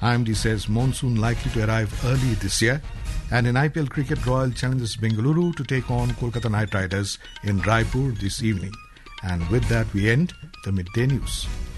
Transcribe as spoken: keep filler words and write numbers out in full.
I M D says monsoon likely to arrive early this year. And in I P L cricket, Royal challenges Bengaluru to take on Kolkata Knight Riders in Raipur this evening. And with that, we end the midday news.